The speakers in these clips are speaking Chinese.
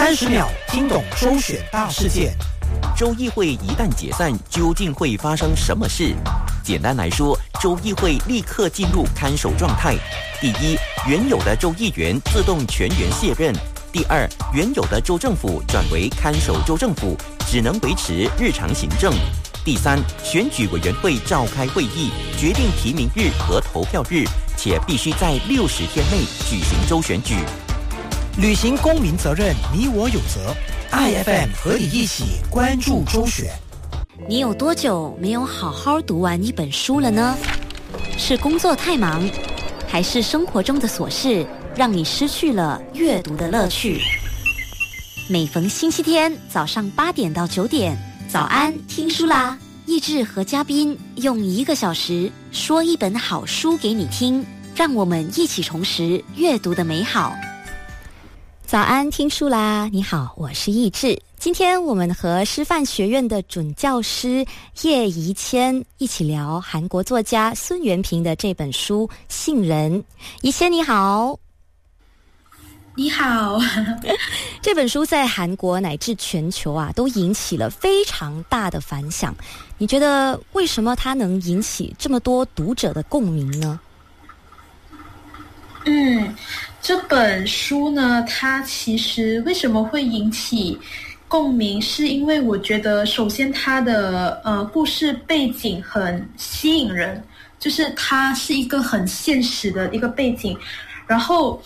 30秒听懂周选大事件。 州议会一旦解散，究竟会发生什么事？简单来说，州议会立刻进入看守状态。第一，原有的州议员自动全员卸任；第二，原有的州政府转为看守州政府，只能维持日常行政；第三，选举委员会召开会议，决定提名日和投票日，且必须在60天内举行州选举。 履行公民责任，你我有责。IFM 和你一起关注周选。 你有多久没有好好读完一本书了呢？是工作太忙，还是生活中的琐事让你失去了阅读的乐趣？每逢星期天早上8点到9点，早安听书啦！益智和嘉宾用1个小时说一本好书给你听，让我们一起重拾阅读的美好。早安听书啦！你好，我是益智。今天我们和师范学院的准教师叶怡谦一起聊韩国作家孙元平的这本书《杏仁》。怡谦你好。 你好。 这本书在韩国乃至全球都引起了非常大的反响。你觉得为什么它能引起这么多读者的共鸣呢？ 这本书呢，它其实为什么会引起共鸣，是因为我觉得首先它的故事背景很吸引人，就是它是一个很现实的一个背景。然后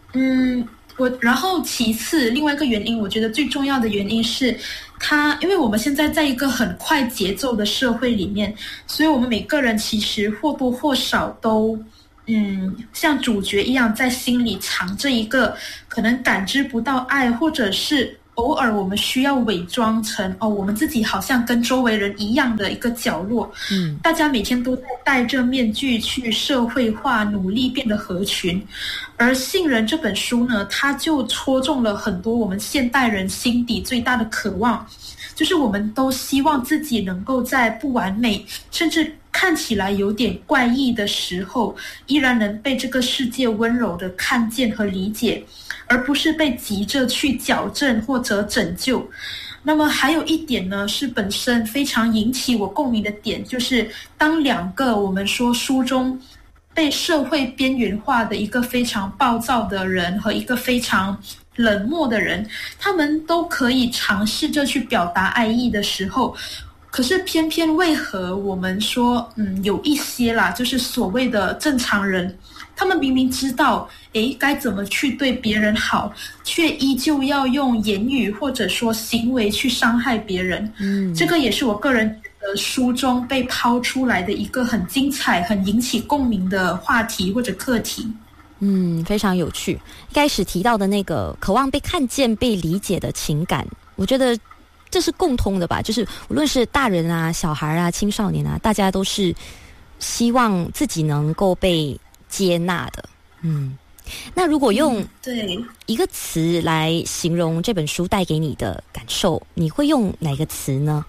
其次另外一个原因，我觉得最重要的原因是它，因为我们现在在一个很快节奏的社会里面，所以我们每个人其实或多或少都像主角一样在心里藏着一个可能感知不到爱，或者是偶尔我们需要伪装成我们自己好像跟周围人一样的一个角落。大家每天都在戴着面具去社会化，努力变得合群。而《杏仁》这本书呢，它就戳中了很多我们现代人心底最大的渴望，就是我们都希望自己能够在不完美甚至看起来有点怪异的时候，依然能被这个世界温柔的看见和理解，而不是被急着去矫正或者拯救。那么还有一点呢，是本身非常引起我共鸣的点，就是当2个我们说书中被社会边缘化的一个非常暴躁的人和一个非常冷漠的人，他们都可以尝试着去表达爱意的时候，可是偏偏为何我们说有一些啦，就是所谓的正常人，他们明明知道该怎么去对别人好，却依旧要用言语或者说行为去伤害别人。这个也是我个人觉得书中被抛出来的一个很精彩很引起共鸣的话题或者课题。 非常有趣。一开始提到的那个渴望被看见被理解的情感，我觉得这是共通的吧，就是无论是大人啊、小孩啊、青少年啊，大家都是希望自己能够被接纳的。那如果用一个词来形容这本书带给你的感受，你会用哪个词呢？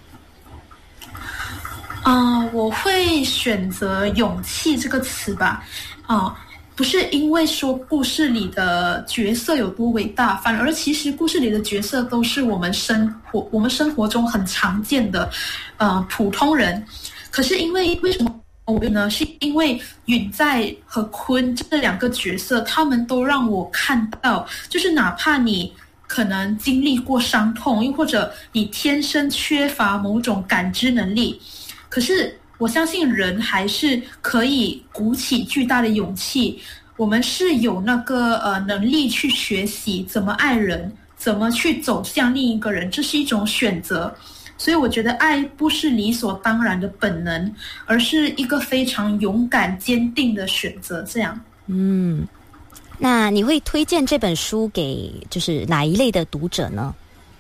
我会选择勇气这个词吧。不是因为说故事里的角色有多伟大，反而其实故事里的角色都是我们生活中很常见的普通人。可是为什么呢？是因为允在和坤这2个角色，他们都让我看到，就是哪怕你可能经历过伤痛，又或者你天生缺乏某种感知能力，可是我相信人还是可以鼓起巨大的勇气，我们是有那个能力去学习怎么爱人，怎么去走向另一个人，这是一种选择。所以我觉得爱不是理所当然的本能，而是一个非常勇敢坚定的选择。这样。 那你会推荐这本书给就是哪一类的读者呢？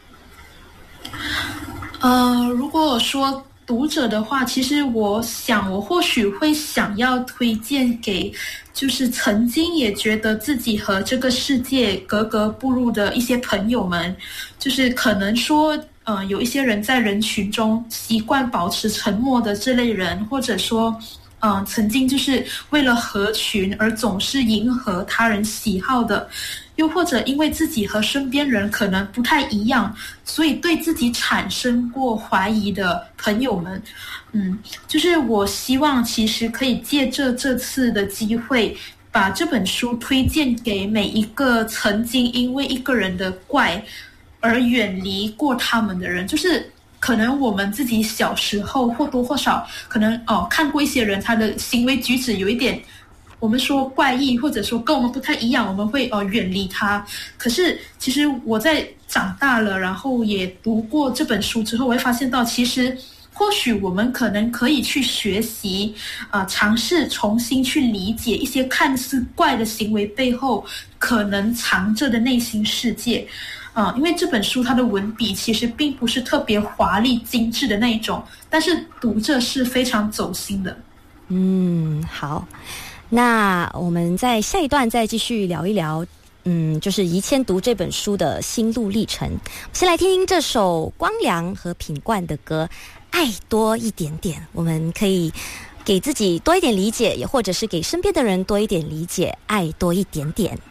如果说读者的话，其实我或许会想要推荐给就是曾经也觉得自己和这个世界格格不入的一些朋友们，就是可能说有一些人在人群中习惯保持沉默的这类人，或者说曾经就是为了合群而总是迎合他人喜好的，又或者因为自己和身边人可能不太一样，所以对自己产生过怀疑的朋友们，就是我希望其实可以借这次的机会，把这本书推荐给每一个曾经因为一个人的怪而远离过他们的人，就是可能我们自己小时候或多或少可能看过一些人他的行为举止有一点我们说怪异，或者说跟我们不太一样，我们会远离他。可是其实我在长大了，然后也读过这本书之后，我会发现到其实或许我们可能可以去学习尝试重新去理解一些看似怪的行为背后可能藏着的内心世界。因为这本书它的文笔其实并不是特别华丽精致的那一种，但是读着是非常走心的。 好，那我们在下一段再继续聊一聊就是宜谦读这本书的心路历程。先来听听这首光良和品冠的歌《爱多一点点》，我们可以给自己多一点理解，也或者是给身边的人多一点理解，爱多一点点。